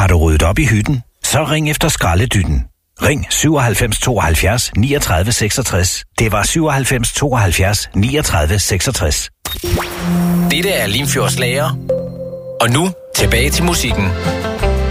Har du ryddet op i hytten? Så ring efter skraldedytten. Ring 97 72 39 66. Det var 97 72 39 66. Dette er Limfjords Lager. Og nu tilbage til musikken.